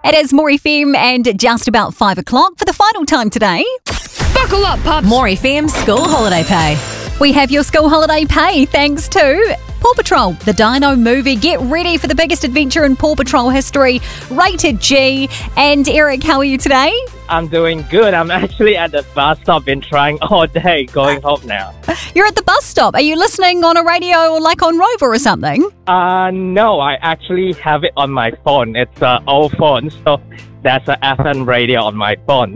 It is More FM and just about 5 o'clock for the final time today. Buckle up, pups! More FM school holiday pay. We have your school holiday pay thanks to Paw Patrol, the Dino movie. Get ready for the biggest adventure in Paw Patrol history, rated G. And Eric, how are you today? I'm doing good. I'm actually at the bus stop, been trying all day, going home now. You're at the bus stop. Are you listening on a radio or like on Rover or something? No, I actually have it on my phone. It's an old phone, so that's an FM radio on my phone.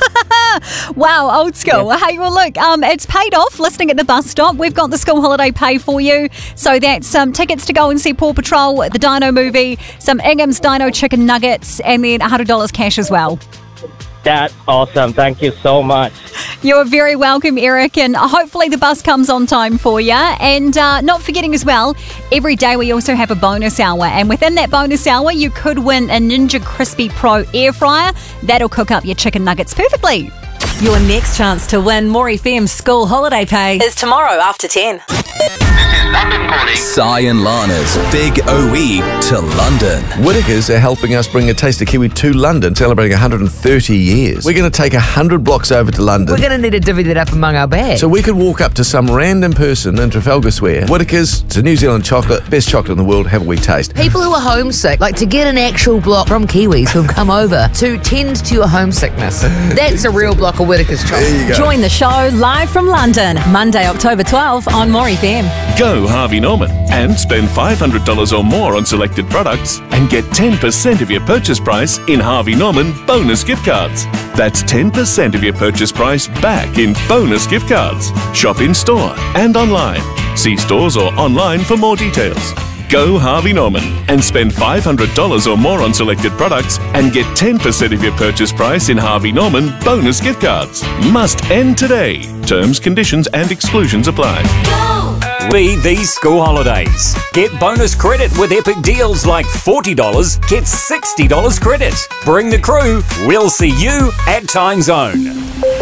Wow, old school. Yeah. Hey, well, look, it's paid off listening at the bus stop. We've got the school holiday pay for you. So that's some tickets to go and see Paw Patrol, the Dino movie, some Ingham's Dino chicken nuggets, and then $100 cash as well. That's awesome. Thank you so much. You're very welcome, Eric, and hopefully the bus comes on time for you. And not forgetting as well, every day we also have a bonus hour, and within that bonus hour you could win a Ninja Crispy Pro air fryer. That'll cook up your chicken nuggets perfectly. Your next chance to win More FM school holiday pay is tomorrow after 10. London calling. Si and Lana's Big OE to London. Whittaker's are helping us bring a Taste of Kiwi to London, celebrating 130 years. We're going to take 100 blocks over to London. We're going to need to divvy that up among our bags. So we could walk up to some random person in Trafalgar Square. Whittaker's, it's a New Zealand chocolate, best chocolate in the world, have a wee taste. People who are homesick, like to get an actual block from Kiwis who've come over to tend to your homesickness. That's a real block of Whittaker's chocolate. There you go. Join the show live from London, Monday, October 12 on More FM. Go Harvey Norman and spend $500 or more on selected products and get 10% of your purchase price in Harvey Norman bonus gift cards. That's 10% of your purchase price back in bonus gift cards. Shop in store and online. See stores or online for more details. Go Harvey Norman and spend $500 or more on selected products and get 10% of your purchase price in Harvey Norman bonus gift cards. Must end today. Terms, conditions and exclusions apply. Lead these school holidays. Get bonus credit with epic deals like $40, get $60 credit. Bring the crew. We'll see you at Time Zone.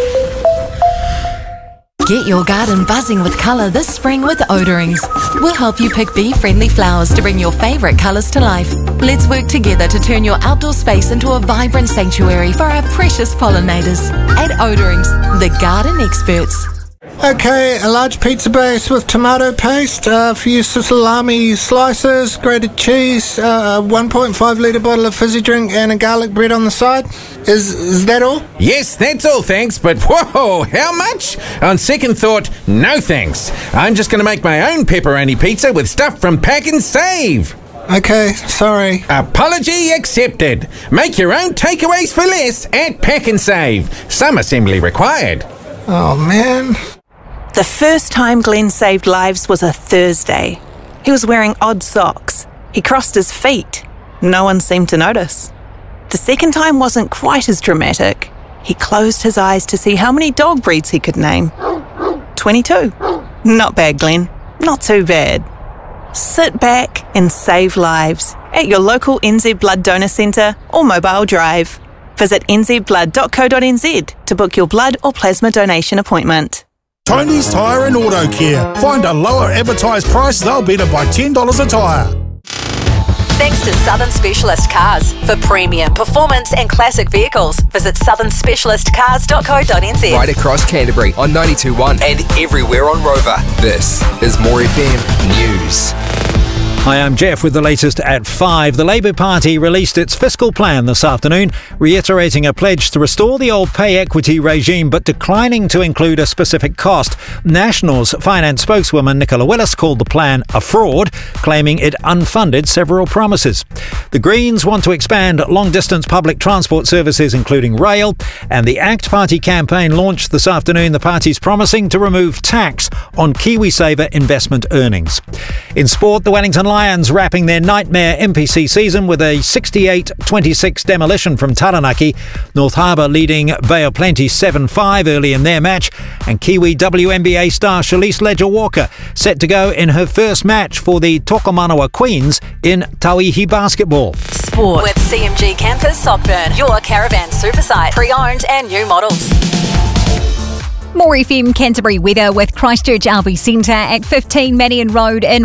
Get your garden buzzing with colour this spring with Odorings. We'll help you pick bee-friendly flowers to bring your favourite colours to life. Let's work together to turn your outdoor space into a vibrant sanctuary for our precious pollinators. At Odorings, the garden experts. Okay, a large pizza base with tomato paste, a few salami slices, grated cheese, a 1.5 litre bottle of fizzy drink and a garlic bread on the side. Is that all? Yes, that's all, thanks, but whoa, how much? On second thought, no thanks. I'm just going to make my own pepperoni pizza with stuff from Pack and Save. Okay, sorry. Apology accepted. Make your own takeaways for less at Pack and Save. Some assembly required. Oh, man. The first time Glenn saved lives was a Thursday. He was wearing odd socks. He crossed his feet. No one seemed to notice. The second time wasn't quite as dramatic. He closed his eyes to see how many dog breeds he could name. 22. Not bad, Glenn. Not too bad. Sit back and save lives at your local NZ Blood Donor Centre or mobile drive. Visit nzblood.co.nz to book your blood or plasma donation appointment. Tony's Tyre and Auto Care. Find a lower advertised price, they'll better by $10 a tyre. Thanks to Southern Specialist Cars. For premium, performance and classic vehicles, visit southernspecialistcars.co.nz. Right across Canterbury on 92.1 and everywhere on Rover. This is More FM News. Hi, I'm Jeff with the latest at 5. The Labour Party released its fiscal plan this afternoon, reiterating a pledge to restore the old pay equity regime but declining to include a specific cost. National's finance spokeswoman Nicola Willis called the plan a fraud, claiming it unfunded several promises. The Greens want to expand long-distance public transport services, including rail, and the ACT Party campaign launched this afternoon, the party's promising to remove tax on KiwiSaver investment earnings. In sport, the Wellington Lions wrapping their nightmare NPC season with a 68-26 demolition from Taranaki. North Harbour leading Bay of Plenty 7-5 early in their match, and Kiwi WNBA star Shalise Ledger-Walker set to go in her first match for the Tokomanawa Queens in Tauihi basketball. Sport with CMG Campus Sockburn, your caravan super site, pre-owned and new models. More FM Canterbury weather with Christchurch RV Centre at 15 Mannion Road in